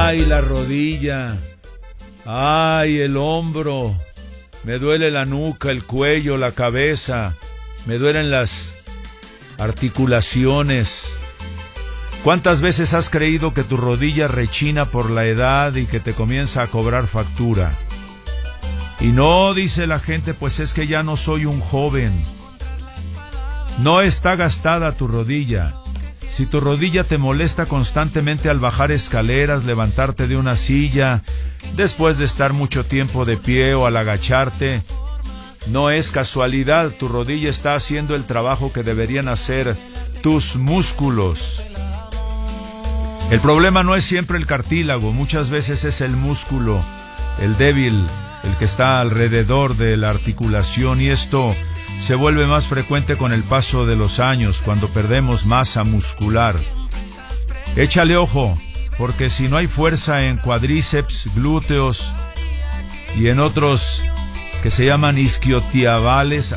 Ay, la rodilla. Ay, el hombro. Me duele la nuca, el cuello, la cabeza. Me duelen las articulaciones. ¿Cuántas veces has creído que tu rodilla rechina por la edad y que te comienza a cobrar factura? Y no, dice la gente, pues es que ya no soy un joven. No está gastada tu rodilla. Si tu rodilla te molesta constantemente al bajar escaleras, levantarte de una silla, después de estar mucho tiempo de pie o al agacharte, no es casualidad, tu rodilla está haciendo el trabajo que deberían hacer tus músculos. El problema no es siempre el cartílago, muchas veces es el músculo, el débil, el que está alrededor de la articulación, y esto se vuelve más frecuente con el paso de los años, cuando perdemos masa muscular. Échale ojo, porque si no hay fuerza en cuadríceps, glúteos y en otros que se llaman isquiotibiales,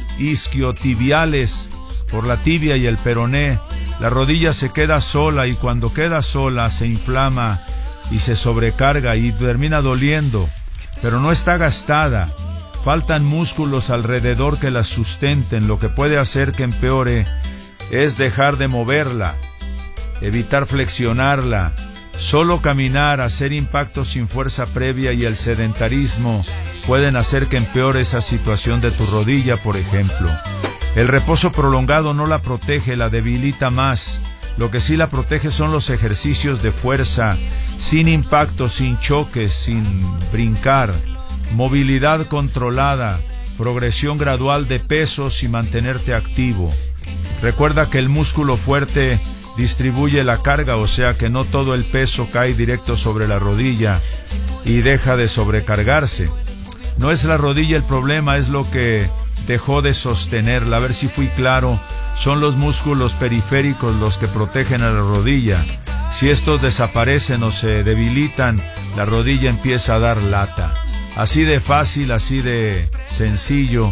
por la tibia y el peroné, la rodilla se queda sola, y cuando queda sola se inflama y se sobrecarga y termina doliendo, pero no está gastada. Faltan músculos alrededor que la sustenten. Lo que puede hacer que empeore es dejar de moverla, evitar flexionarla, solo caminar, hacer impactos sin fuerza previa, y el sedentarismo pueden hacer que empeore esa situación de tu rodilla, por ejemplo. El reposo prolongado no la protege, la debilita más. Lo que sí la protege son los ejercicios de fuerza, sin impacto, sin choques, sin brincar. Movilidad controlada, progresión gradual de pesos y mantenerte activo. Recuerda que el músculo fuerte distribuye la carga, o sea que no todo el peso cae directo sobre la rodilla y deja de sobrecargarse. No es la rodilla el problema, es lo que dejó de sostenerla. A ver si fui claro, son los músculos periféricos los que protegen a la rodilla. Si estos desaparecen o se debilitan, la rodilla empieza a dar lata. Así de fácil, así de sencillo.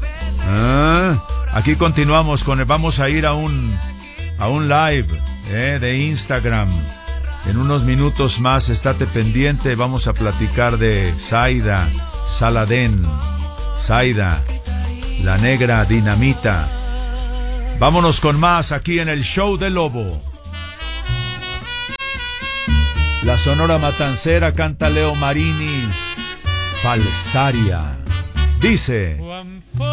Aquí continuamos vamos a ir a un live de Instagram. En unos minutos más, estate pendiente, vamos a platicar de Zaida Saladén. Zaida, la negra dinamita. Vámonos con más aquí en el Show del Lobo. La Sonora Matancera, canta Leo Marini. Falsaria. Dice: